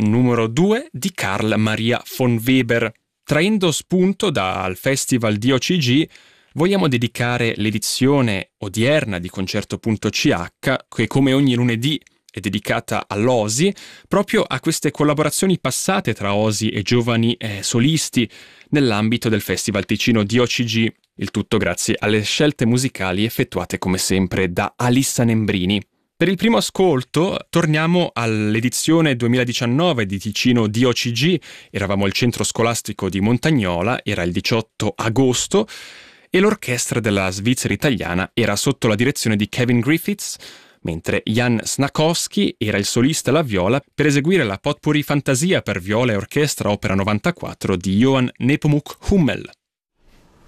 numero 2 di Carl Maria von Weber. Traendo spunto dal Festival di OCG, vogliamo dedicare l'edizione odierna di Concerto.ch, che come ogni lunedì è dedicata all'Osi, proprio a queste collaborazioni passate tra Osi e giovani solisti nell'ambito del Festival Ticino di OCG, il tutto grazie alle scelte musicali effettuate come sempre da Alissa Nembrini. Per il primo ascolto torniamo all'edizione 2019 di Ticino di OCG, eravamo al centro scolastico di Montagnola, era il 18 agosto e l'orchestra della Svizzera italiana era sotto la direzione di Kevin Griffiths, mentre Jan Snakowski era il solista alla viola per eseguire la Potpourri Fantasia per viola e orchestra opera 94 di Johann Nepomuk Hummel.